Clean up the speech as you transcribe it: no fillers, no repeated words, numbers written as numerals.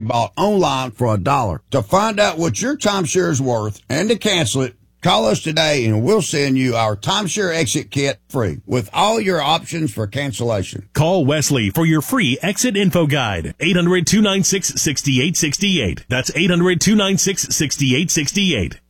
bought online for $1. To find out what your timeshare is worth and to cancel it, call us today and we'll send you our timeshare exit kit free with all your options for cancellation. Call Wesley for your free exit info guide. 800-296-6868. That's 800-296-6868.